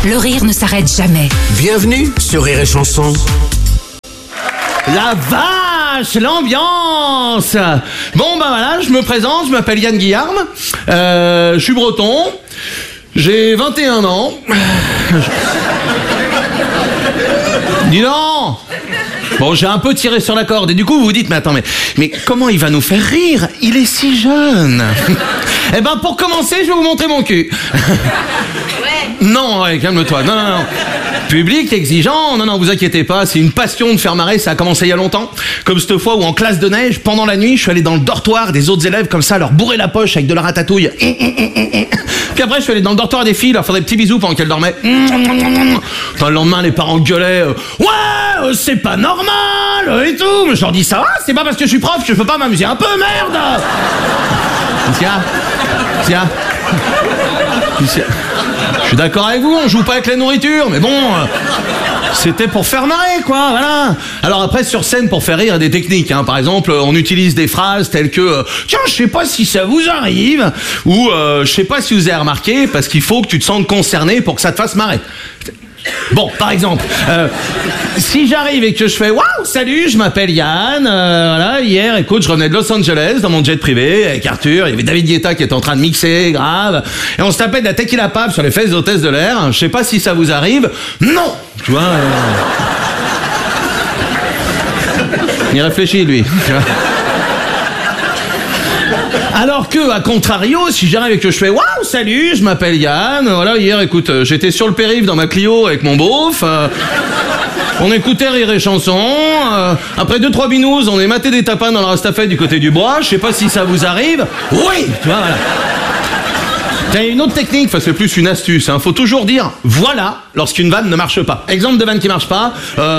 Le rire ne s'arrête jamais. Bienvenue sur Rire et Chanson. La vache, l'ambiance. Bon bah voilà, je me présente, je m'appelle Yann Guillarme, je suis breton, j'ai 21 ans. Dis donc. Bon, j'ai un peu tiré sur la corde et du coup vous vous dites mais attends mais comment il va nous faire rire? Il est si jeune. Eh ben pour commencer, je vais vous montrer mon cul. Non, ouais, calme-toi. Non. Public exigeant, non, vous inquiétez pas, c'est une passion de faire marrer, ça a commencé il y a longtemps. Comme cette fois où en classe de neige, pendant la nuit, je suis allé dans le dortoir des autres élèves comme ça, leur bourrer la poche avec de la ratatouille. Puis après, je suis allé dans le dortoir des filles, leur faire des petits bisous pendant qu'elles dormaient. Quand le lendemain, les parents gueulaient ouais, c'est pas normal et tout. Mais je leur dis ça va, c'est pas parce que je suis prof que je peux pas m'amuser un peu, merde. Tiens. Je suis d'accord avec vous, on joue pas avec la nourriture, mais bon, c'était pour faire marrer, quoi, voilà. Alors après, sur scène, pour faire rire, il y a des techniques, hein. Par exemple, on utilise des phrases telles que tiens, je sais pas si ça vous arrive, ou je sais pas si vous avez remarqué, parce qu'il faut que tu te sentes concerné pour que ça te fasse marrer. Bon, par exemple, si j'arrive et que je fais waouh, salut, je m'appelle Yann, voilà, hier, écoute, je revenais de Los Angeles dans mon jet privé avec Arthur, il y avait David Guetta qui était en train de mixer, grave, et on se tapait de la tequila pape sur les fesses d'hôtesse de l'air, je sais pas si ça vous arrive, non, tu vois, il réfléchit, lui, tu vois. Alors que, à contrario, si j'arrive et que je fais waouh, salut, je m'appelle Yann, voilà, hier, écoute, j'étais sur le périph' dans ma Clio avec mon beauf, on écoutait Rire et Chanson, après 2-3 binous, on est maté des tapins dans le Rastafet du côté du bois, je sais pas si ça vous arrive, oui, tu vois, voilà. T'as une autre technique, enfin c'est plus une astuce, hein. Faut toujours dire voilà lorsqu'une vanne ne marche pas. Exemple de vanne qui marche pas,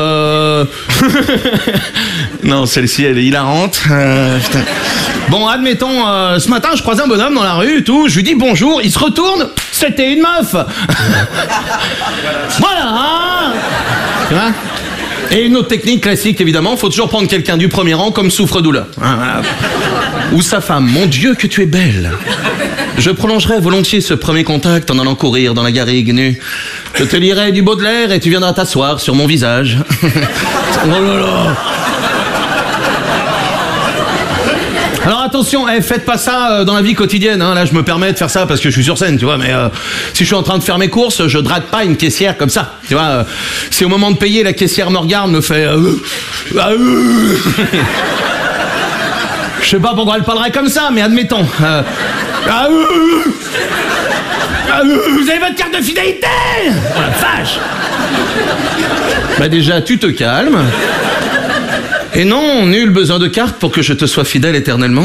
non, celle-ci elle est hilarante. Bon, admettons, ce matin je croisais un bonhomme dans la rue et tout, je lui dis bonjour, il se retourne, c'était une meuf. Voilà, hein. Tu vois. Et une autre technique classique évidemment, faut toujours prendre quelqu'un du premier rang comme souffre-douleur. Voilà. Ou sa femme, mon Dieu que tu es belle. Je prolongerai volontiers ce premier contact en allant courir dans la garrigue nue. Je te lirai du Baudelaire et tu viendras t'asseoir sur mon visage. Oh là là. Alors attention, faites pas ça dans la vie quotidienne, hein. Là je me permets de faire ça parce que je suis sur scène, tu vois, mais si je suis en train de faire mes courses, je drague pas une caissière comme ça, tu vois. Si au moment de payer, la caissière me regarde, me fait... Je sais pas pourquoi elle parlerait comme ça, mais admettons. Vous avez votre carte de fidélité? Oh la vache. Bah déjà, tu te calmes. Et non, nul besoin de carte pour que je te sois fidèle éternellement.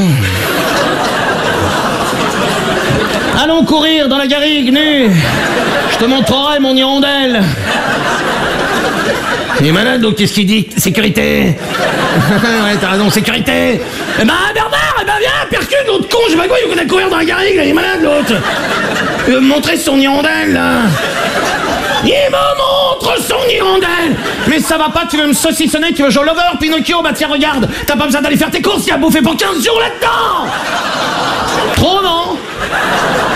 Allons courir dans la garrigue nue. Je te montrerai mon hirondelle. Il est malade, donc qu'est-ce qu'il dit? Sécurité. Ouais, t'as raison, sécurité. Eh ben, Bernard, viens, percute l'autre con, je sais pas quoi, il va courir dans la garrigue, là, il est malade, l'autre. Il veut me montrer son hirondelle, là. Il me montre son hirondelle. Mais ça va pas, tu veux me saucissonner, tu veux jouer au lover, Pinocchio? Bah tiens, regarde, t'as pas besoin d'aller faire tes courses, il y a bouffé pour 15 jours là-dedans. Trop, non?